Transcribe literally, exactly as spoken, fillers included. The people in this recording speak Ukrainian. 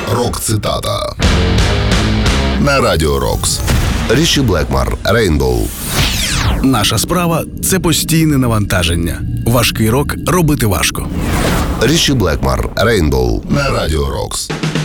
Рок-цитата на Радіо Рокс. Річі Блекмор, Rainbow. Наша справа – це постійне навантаження. Важкий рок робити важко. Річі Блекмор, Rainbow на Радіо Рокс.